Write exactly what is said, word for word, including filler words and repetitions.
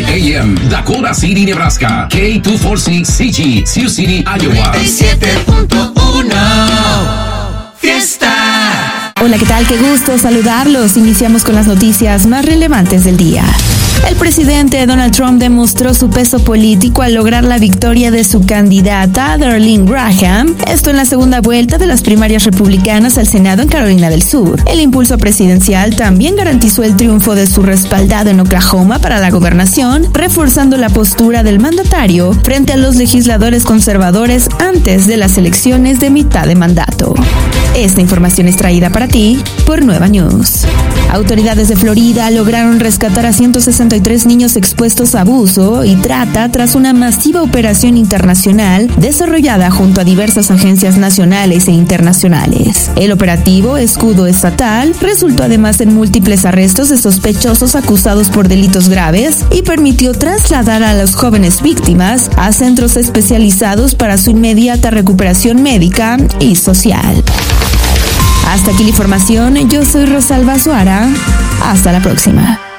A M, Dakota City, Nebraska. K doscientos cuarenta y seis C G, Sioux City, Iowa. noventa y siete punto uno Fiesta. Hola, ¿qué tal? Qué gusto saludarlos. Iniciamos con las noticias más relevantes del día. El presidente Donald Trump demostró su peso político al lograr la victoria de su candidata, Darlene Graham, esto en la segunda vuelta de las primarias republicanas al Senado en Carolina del Sur. El impulso presidencial también garantizó el triunfo de su respaldado en Oklahoma para la gobernación, reforzando la postura del mandatario frente a los legisladores conservadores antes de las elecciones de mitad de mandato. Esta información es traída para ti por Nueva News. Autoridades de Florida lograron rescatar a ciento sesenta y tres niños expuestos a abuso y trata tras una masiva operación internacional desarrollada junto a diversas agencias nacionales e internacionales. El operativo Escudo Estatal resultó además en múltiples arrestos de sospechosos acusados por delitos graves y permitió trasladar a los jóvenes víctimas a centros especializados para su inmediata recuperación médica y social. Hasta aquí la información, yo soy Rosalba Suara, hasta la próxima.